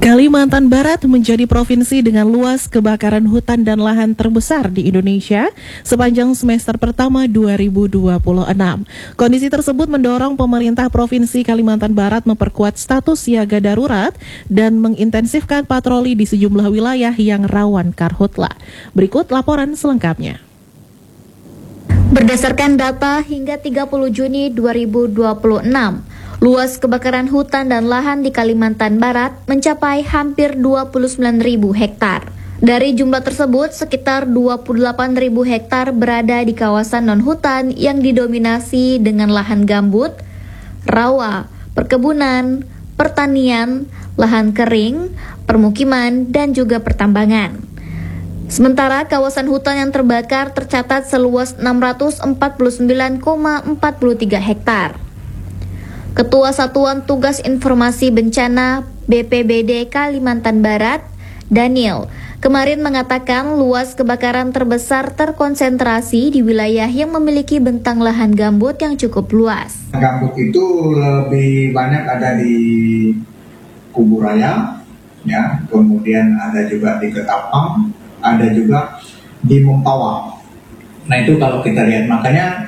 Kalimantan Barat menjadi provinsi dengan luas kebakaran hutan dan lahan terbesar di Indonesia sepanjang semester pertama 2026. Kondisi tersebut mendorong pemerintah Provinsi Kalimantan Barat memperkuat status siaga darurat dan mengintensifkan patroli di sejumlah wilayah yang rawan karhutla. Berikut laporan selengkapnya. Berdasarkan data hingga 30 Juni 2026, luas kebakaran hutan dan lahan di Kalimantan Barat mencapai hampir 29.000 hektar. Dari jumlah tersebut, sekitar 28.000 hektar berada di kawasan non-hutan yang didominasi dengan lahan gambut, rawa, perkebunan, pertanian, lahan kering, permukiman, dan juga pertambangan. Sementara kawasan hutan yang terbakar tercatat seluas 649,43 hektar. Ketua Satuan Tugas Informasi Bencana BPBD Kalimantan Barat, Daniel, kemarin mengatakan luas kebakaran terbesar terkonsentrasi di wilayah yang memiliki bentang lahan gambut yang cukup luas. Gambut itu lebih banyak ada di Kubu Raya, ya, kemudian ada juga di Ketapang, ada juga di Mempawah. Nah itu kalau kita lihat, makanya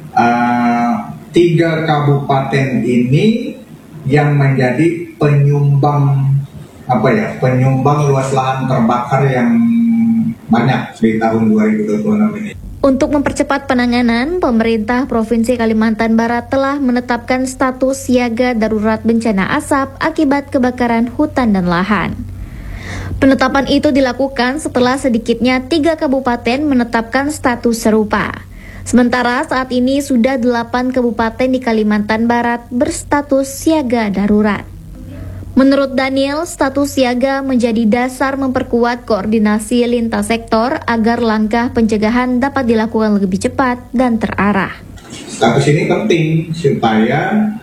3 kabupaten ini yang menjadi penyumbang luas lahan terbakar yang banyak di tahun 2026 ini. Untuk mempercepat penanganan, pemerintah Provinsi Kalimantan Barat telah menetapkan status siaga darurat bencana asap akibat kebakaran hutan dan lahan. Penetapan itu dilakukan setelah sedikitnya 3 kabupaten menetapkan status serupa. Sementara saat ini sudah 8 kabupaten di Kalimantan Barat berstatus siaga darurat. Menurut Daniel, status siaga menjadi dasar memperkuat koordinasi lintas sektor agar langkah pencegahan dapat dilakukan lebih cepat dan terarah. Status ini penting supaya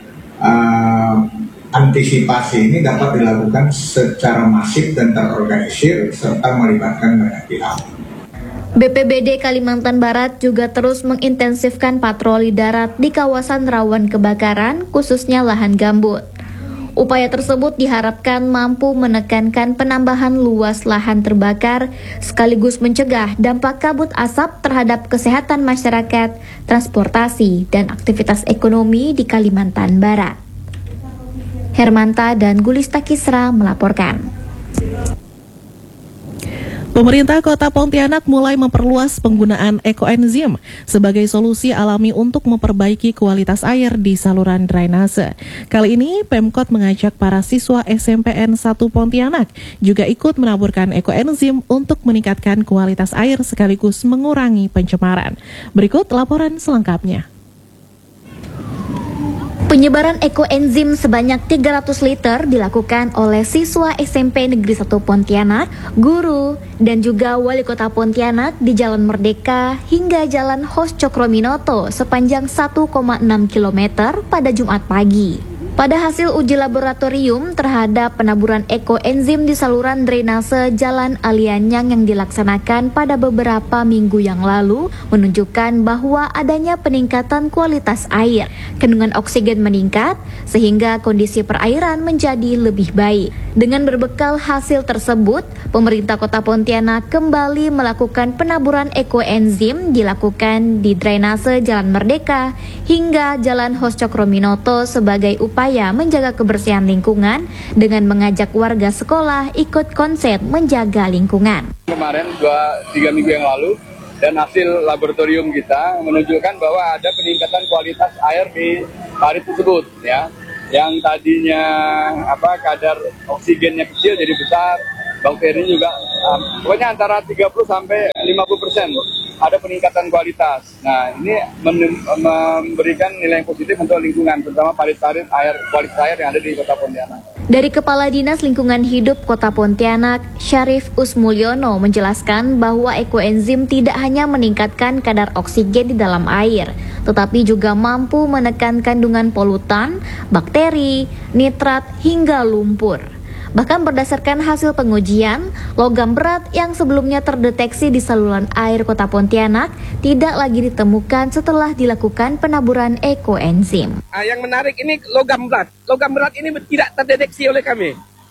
antisipasi ini dapat dilakukan secara masif dan terorganisir serta melibatkan banyak pihak. BPBD Kalimantan Barat juga terus mengintensifkan patroli darat di kawasan rawan kebakaran, khususnya lahan gambut. Upaya tersebut diharapkan mampu menekankan penambahan luas lahan terbakar, sekaligus mencegah dampak kabut asap terhadap kesehatan masyarakat, transportasi, dan aktivitas ekonomi di Kalimantan Barat. Hermanta dan Gulista Kisra melaporkan. Pemerintah Kota Pontianak mulai memperluas penggunaan ekoenzim sebagai solusi alami untuk memperbaiki kualitas air di saluran drainase. Kali ini Pemkot mengajak para siswa SMPN 1 Pontianak juga ikut menaburkan ekoenzim untuk meningkatkan kualitas air sekaligus mengurangi pencemaran. Berikut laporan selengkapnya. Penyebaran ekoenzim sebanyak 300 liter dilakukan oleh siswa SMP Negeri 1 Pontianak, guru, dan juga wali kota Pontianak di Jalan Merdeka hingga Jalan Hos Cokrominoto sepanjang 1,6 km pada Jumat pagi. Pada hasil uji laboratorium terhadap penaburan ekoenzim di saluran drainase Jalan Alianyang yang dilaksanakan pada beberapa minggu yang lalu menunjukkan bahwa adanya peningkatan kualitas air. Kandungan oksigen meningkat sehingga kondisi perairan menjadi lebih baik. Dengan berbekal hasil tersebut, pemerintah Kota Pontianak kembali melakukan penaburan ekoenzim dilakukan di drainase Jalan Merdeka hingga Jalan Hos Cokrominoto sebagai upaya menjaga kebersihan lingkungan dengan mengajak warga sekolah ikut konsep menjaga lingkungan. Kemarin 2-3 minggu yang lalu dan hasil laboratorium kita menunjukkan bahwa ada peningkatan kualitas air di parit tersebut, ya. Yang tadinya kadar oksigennya kecil jadi besar, bakteri juga pokoknya antara 30 sampai 50% ada peningkatan kualitas. Nah, ini memberikan nilai yang positif untuk lingkungan, terutama parit-parit air, kualitas air yang ada di Kota Pontianak. Dari Kepala Dinas Lingkungan Hidup Kota Pontianak, Syarif Usmulyono menjelaskan bahwa ekoenzim tidak hanya meningkatkan kadar oksigen di dalam air, tetapi juga mampu menekan kandungan polutan, bakteri, nitrat, hingga lumpur. Bahkan berdasarkan hasil pengujian, logam berat yang sebelumnya terdeteksi di saluran air Kota Pontianak tidak lagi ditemukan setelah dilakukan penaburan ekoenzim. Yang menarik ini logam berat. Logam berat ini tidak terdeteksi oleh kami.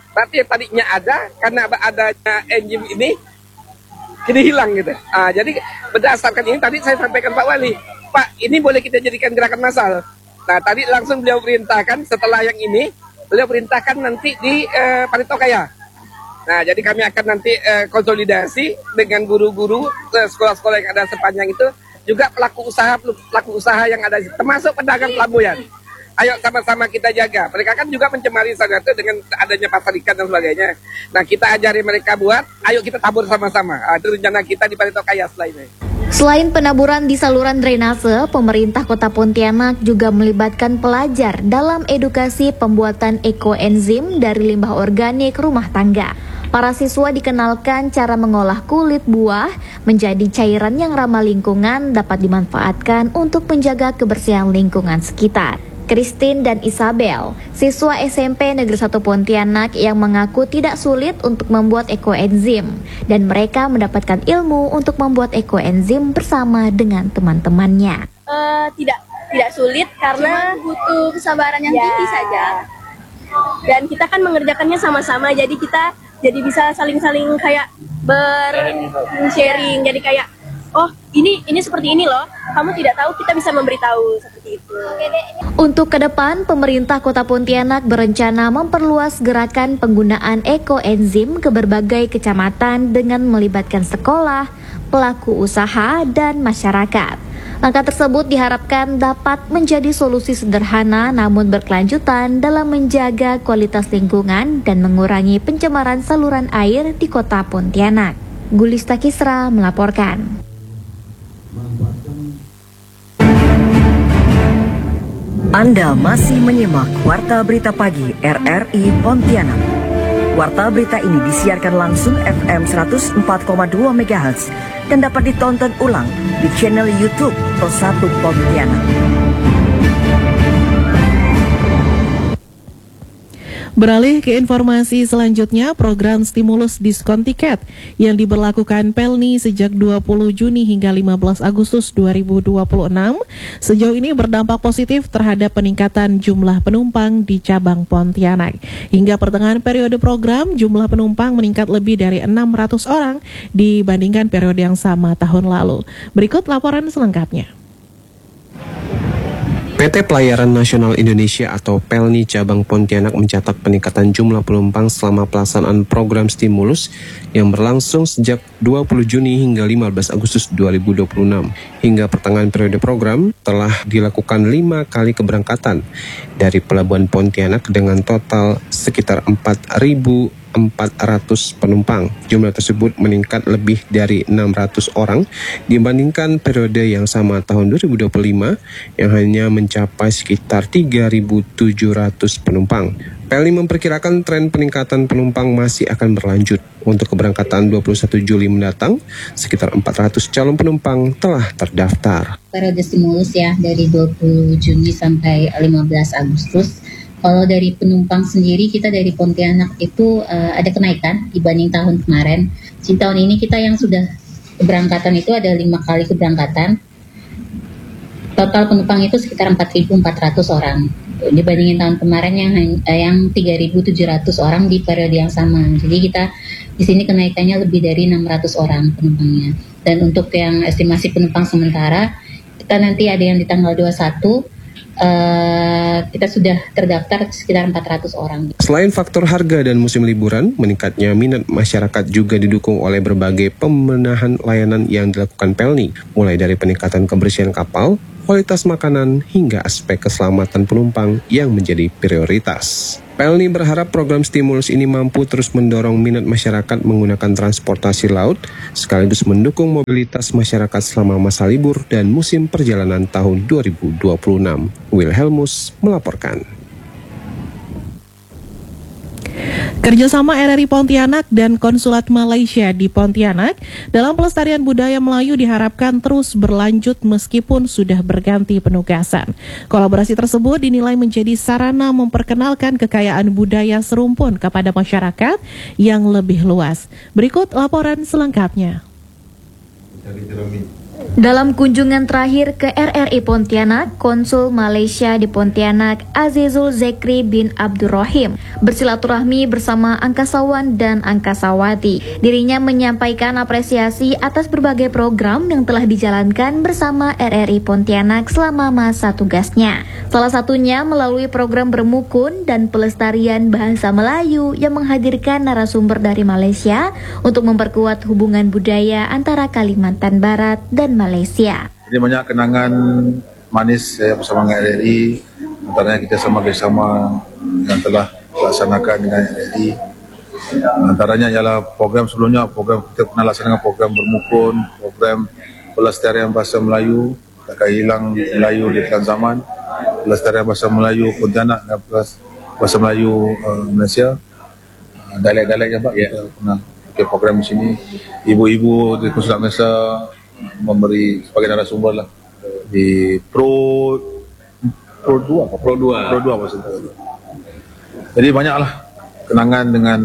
Tapi yang tadinya ada, karena adanya enzim ini, jadi hilang gitu. Jadi berdasarkan ini tadi saya sampaikan Pak Wali, Pak ini boleh kita jadikan gerakan massal. Nah tadi langsung beliau perintahkan setelah yang ini, beliau perintahkan nanti di Paritokaya. Nah jadi kami akan nanti konsolidasi dengan guru-guru sekolah-sekolah yang ada sepanjang itu, juga pelaku usaha yang ada, termasuk pedagang pelabuhan. Ayo sama-sama kita jaga. Mereka kan juga mencemari sana itu dengan adanya pasar ikan dan sebagainya. Nah kita ajari mereka buat, ayo kita tabur sama-sama. Itu rencana kita di Paritokaya setelah ini. Selain penaburan di saluran drainase, pemerintah Kota Pontianak juga melibatkan pelajar dalam edukasi pembuatan ekoenzim dari limbah organik rumah tangga. Para siswa dikenalkan cara mengolah kulit buah menjadi cairan yang ramah lingkungan dapat dimanfaatkan untuk menjaga kebersihan lingkungan sekitar. Christine dan Isabel, siswa SMP Negeri 1 Pontianak yang mengaku tidak sulit untuk membuat ekoenzim, dan mereka mendapatkan ilmu untuk membuat ekoenzim bersama dengan teman-temannya. Tidak sulit karena butuh kesabaran yang tinggi saja, dan kita kan mengerjakannya sama-sama, jadi kita bisa saling-saling kayak sharing, jadi kayak oh ini seperti ini loh, kamu tidak tahu, kita bisa memberitahu seperti itu. Untuk ke depan, pemerintah Kota Pontianak berencana memperluas gerakan penggunaan ekoenzim ke berbagai kecamatan dengan melibatkan sekolah, pelaku usaha, dan masyarakat. Langkah tersebut diharapkan dapat menjadi solusi sederhana namun berkelanjutan dalam menjaga kualitas lingkungan dan mengurangi pencemaran saluran air di Kota Pontianak. Gulista Kisra melaporkan. Anda masih menyimak Warta Berita Pagi RRI Pontianak. Warta berita ini disiarkan langsung FM 104,2 MHz dan dapat ditonton ulang di channel YouTube Pro1 Pontianak. Beralih ke informasi selanjutnya, program stimulus diskon tiket yang diberlakukan Pelni sejak 20 Juni hingga 15 Agustus 2026 sejauh ini berdampak positif terhadap peningkatan jumlah penumpang di cabang Pontianak. Hingga pertengahan periode program, jumlah penumpang meningkat lebih dari 600 orang dibandingkan periode yang sama tahun lalu. Berikut laporan selengkapnya. PT Pelayaran Nasional Indonesia atau Pelni Cabang Pontianak mencatat peningkatan jumlah penumpang selama pelaksanaan program stimulus yang berlangsung sejak 20 Juni hingga 15 Agustus 2026. Hingga pertengahan periode program telah dilakukan 5 kali keberangkatan dari Pelabuhan Pontianak dengan total sekitar 4.400 penumpang. Jumlah tersebut meningkat lebih dari 600 orang dibandingkan periode yang sama tahun 2025 yang hanya mencapai sekitar 3.700 penumpang. Pelni memperkirakan tren peningkatan penumpang masih akan berlanjut. Untuk keberangkatan 21 Juli mendatang, sekitar 400 calon penumpang telah terdaftar. Periode stimulus ya dari 20 Juni sampai 15 Agustus. Kalau dari penumpang sendiri, kita dari Pontianak itu ada kenaikan dibanding tahun kemarin. Di tahun ini kita yang sudah keberangkatan itu ada 5 kali keberangkatan. Total penumpang itu sekitar 4.400 orang. Dibandingin tahun kemarin yang 3.700 orang di periode yang sama. Jadi kita di sini kenaikannya lebih dari 600 orang penumpangnya. Dan untuk yang estimasi penumpang sementara, kita nanti ada yang di tanggal 21. Kita sudah terdaftar sekitar 400 orang. Selain faktor harga dan musim liburan, meningkatnya minat masyarakat juga didukung oleh berbagai pembenahan layanan yang dilakukan Pelni, mulai dari peningkatan kebersihan kapal, kualitas makanan, hingga aspek keselamatan penumpang yang menjadi prioritas. Pelni berharap program stimulus ini mampu terus mendorong minat masyarakat menggunakan transportasi laut, sekaligus mendukung mobilitas masyarakat selama masa libur dan musim perjalanan tahun 2026. Wilhelmus melaporkan. Kerjasama RRI Pontianak dan Konsulat Malaysia di Pontianak dalam pelestarian budaya Melayu diharapkan terus berlanjut meskipun sudah berganti penugasan. Kolaborasi tersebut dinilai menjadi sarana memperkenalkan kekayaan budaya serumpun kepada masyarakat yang lebih luas. Berikut laporan selengkapnya. Dalam kunjungan terakhir ke RRI Pontianak, Konsul Malaysia di Pontianak Azizul Zekri bin Abdurrahim bersilaturahmi bersama angkasawan dan angkasawati. Dirinya menyampaikan apresiasi atas berbagai program yang telah dijalankan bersama RRI Pontianak selama masa tugasnya. Salah satunya melalui program Bermukun dan pelestarian bahasa Melayu yang menghadirkan narasumber dari Malaysia untuk memperkuat hubungan budaya antara Kalimantan Barat dan Malaysia. Jadi banyak kenangan manis saya bersama dengan RRI, antaranya kita sama-sama yang telah dilaksanakan dengan RRI. Antaranya ialah program sebelumnya, program kita pernah laksanakan program Bermukun, program pelestarian bahasa Melayu, takkan hilang Melayu di dalam zaman, pelestarian bahasa Melayu Pontianak dan bahasa Melayu Malaysia, dialek-dialeknya Pak, kita pernah bikin program di sini. Ibu-ibu di Konsulat Malaysia memberi sebagai narasumber lah di Pro 2 maksudnya. Jadi banyaklah kenangan dengan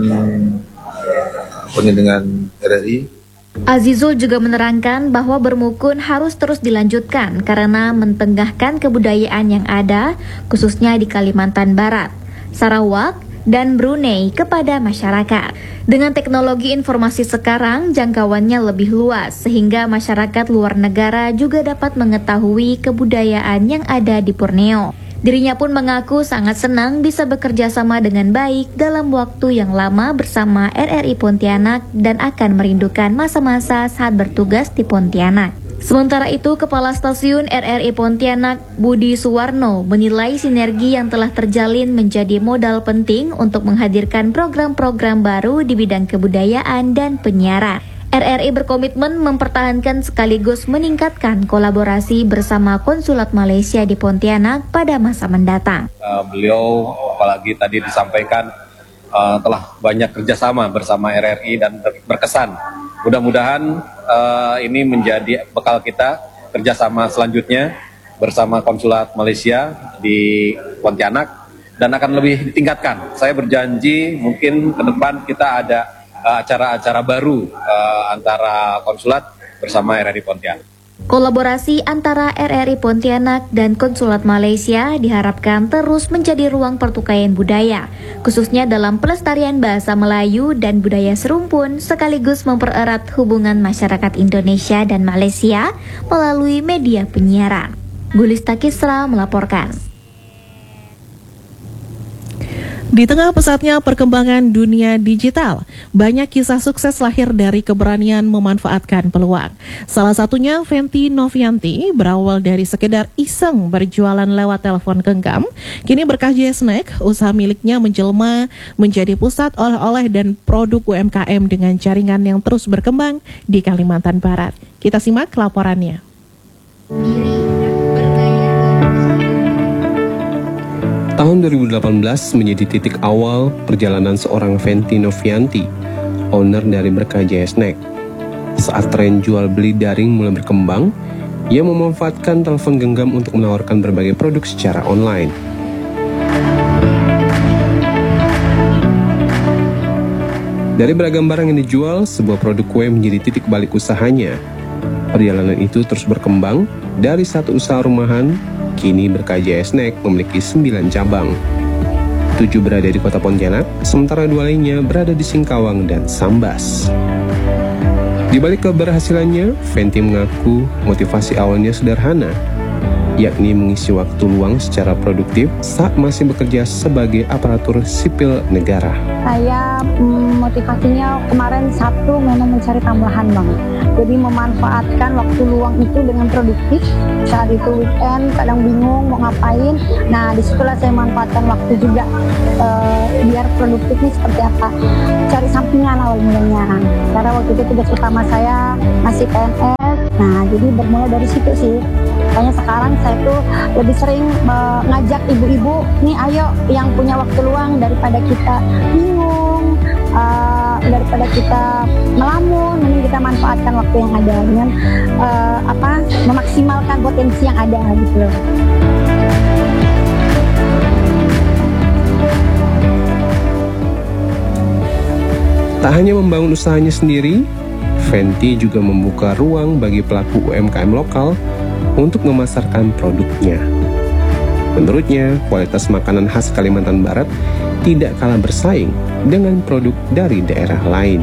RRI. Azizul juga menerangkan bahwa Bermukun harus terus dilanjutkan karena mentengahkan kebudayaan yang ada, khususnya di Kalimantan Barat, Sarawak, dan Brunei kepada masyarakat. Dengan teknologi informasi sekarang, jangkauannya lebih luas sehingga masyarakat luar negara juga dapat mengetahui kebudayaan yang ada di Borneo. Dirinya pun mengaku sangat senang bisa bekerja sama dengan baik dalam waktu yang lama bersama RRI Pontianak dan akan merindukan masa-masa saat bertugas di Pontianak. Sementara itu, Kepala Stasiun RRI Pontianak, Budi Suwarno, menilai sinergi yang telah terjalin menjadi modal penting untuk menghadirkan program-program baru di bidang kebudayaan dan penyiaran. RRI berkomitmen mempertahankan sekaligus meningkatkan kolaborasi bersama Konsulat Malaysia di Pontianak pada masa mendatang. Beliau apalagi tadi disampaikan telah banyak kerjasama bersama RRI dan berkesan. Mudah-mudahan ini menjadi bekal kita kerjasama selanjutnya bersama Konsulat Malaysia di Pontianak dan akan lebih ditingkatkan. Saya berjanji mungkin ke depan kita ada acara-acara baru antara konsulat bersama RRI Pontianak. Kolaborasi antara RRI Pontianak dan Konsulat Malaysia diharapkan terus menjadi ruang pertukaran budaya, khususnya dalam pelestarian bahasa Melayu dan budaya serumpun, sekaligus mempererat hubungan masyarakat Indonesia dan Malaysia melalui media penyiaran. Gulista Kisra melaporkan. Di tengah pesatnya perkembangan dunia digital, banyak kisah sukses lahir dari keberanian memanfaatkan peluang. Salah satunya Fenty Novianti berawal dari sekedar iseng berjualan lewat telepon genggam. Kini berkah J-Snack, usaha miliknya menjelma menjadi pusat oleh-oleh dan produk UMKM dengan jaringan yang terus berkembang di Kalimantan Barat. Kita simak laporannya. Tahun 2018 menjadi titik awal perjalanan seorang Fenty Novianti, owner dari Berkah J-Snack. Saat tren jual beli daring mulai berkembang, ia memanfaatkan telepon genggam untuk menawarkan berbagai produk secara online. Dari beragam barang yang dijual, sebuah produk kue menjadi titik balik usahanya. Perjalanan itu terus berkembang dari satu usaha rumahan. Kini Berkah J-Snack memiliki 9 cabang. 7 berada di kota Pontianak, sementara 2 lainnya berada di Singkawang dan Sambas. Di balik keberhasilannya, Fenty mengaku motivasi awalnya sederhana, yakni mengisi waktu luang secara produktif saat masih bekerja sebagai aparatur sipil negara. Saya motivasinya kemarin Sabtu memang mencari tambahan Bang. Jadi memanfaatkan waktu luang itu dengan produktif. Saat itu weekend, kadang bingung mau ngapain. Nah disitulah saya manfaatkan waktu juga biar produktifnya seperti apa. Cari sampingan awal mulanya. Karena waktu itu tugas utama saya masih PNS. Nah jadi bermula dari situ sih. Makanya sekarang saya tuh lebih sering ngajak ibu-ibu, nih ayo yang punya waktu luang daripada kita bingung, daripada kita melamun, mending kita manfaatkan waktu yang ada dengan memaksimalkan potensi yang ada gitu loh. Tak hanya membangun usahanya sendiri, Fenty juga membuka ruang bagi pelaku UMKM lokal untuk memasarkan produknya. Menurutnya, kualitas makanan khas Kalimantan Barat tidak kalah bersaing dengan produk dari daerah lain.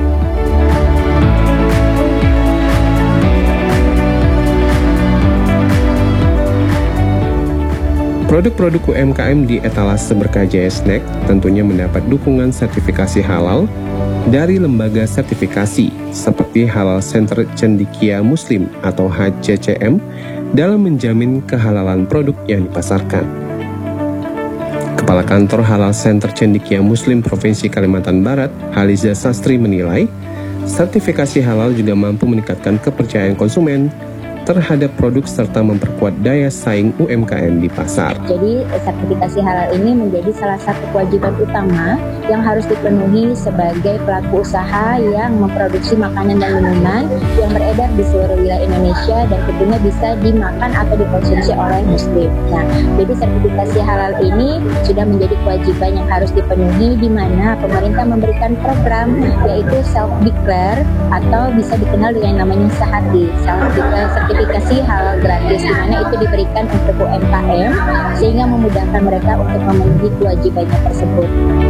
Produk-produk UMKM di etalase Berkah-Jaya Snack tentunya mendapat dukungan sertifikasi halal dari lembaga sertifikasi seperti Halal Center Cendekia Muslim atau HCCM dalam menjamin kehalalan produk yang dipasarkan. Kepala Kantor Halal Center Cendekia Muslim Provinsi Kalimantan Barat, Haliza Sastri menilai, sertifikasi halal juga mampu meningkatkan kepercayaan konsumen terhadap produk serta memperkuat daya saing UMKM di pasar. Jadi sertifikasi halal ini menjadi salah satu kewajiban utama yang harus dipenuhi sebagai pelaku usaha yang memproduksi makanan dan minuman yang beredar di seluruh wilayah Indonesia dan tentunya bisa dimakan atau dikonsumsi oleh muslim. Nah, jadi sertifikasi halal ini sudah menjadi kewajiban yang harus dipenuhi di mana pemerintah memberikan program yaitu self-declare atau bisa dikenal dengan namanya SAHADI, sertifikasi halal gratis, di mana itu diberikan untuk UMKM sehingga memudahkan mereka untuk memenuhi kewajibannya tersebut.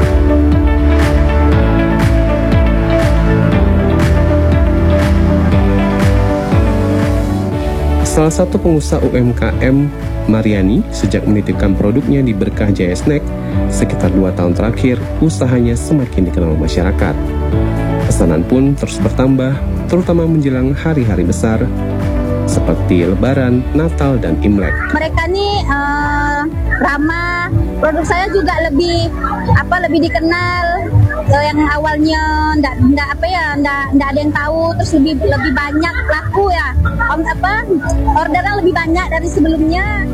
Salah satu pengusaha UMKM, Mariani, sejak menitipkan produknya di Berkah-Jaya Snack, sekitar 2 tahun terakhir, usahanya semakin dikenal masyarakat. Pesanan pun terus bertambah, terutama menjelang hari-hari besar, seperti Lebaran, Natal, dan Imlek. Mereka nih ramah, produk saya juga lebih dikenal. Yang awalnya ndak ada yang tahu, terus lebih banyak laku ya. Orderan lebih banyak dari sebelumnya.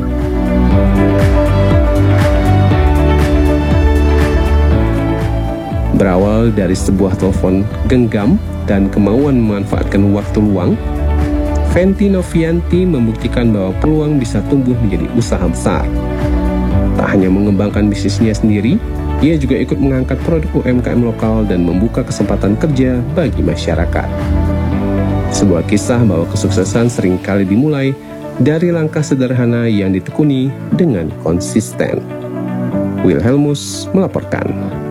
Berawal dari sebuah telepon genggam dan kemauan memanfaatkan waktu luang, Fenty Novianti membuktikan bahwa peluang bisa tumbuh menjadi usaha besar. Tak hanya mengembangkan bisnisnya sendiri, ia juga ikut mengangkat produk UMKM lokal dan membuka kesempatan kerja bagi masyarakat. Sebuah kisah bahwa kesuksesan seringkali dimulai dari langkah sederhana yang ditekuni dengan konsisten. Wilhelmus melaporkan.